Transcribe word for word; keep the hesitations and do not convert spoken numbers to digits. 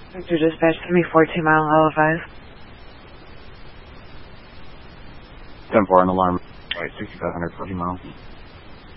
Victor dispatch, send me fourteen mile L F five. ten four on alarm. Alright, sixty-five hundred, fourteen miles.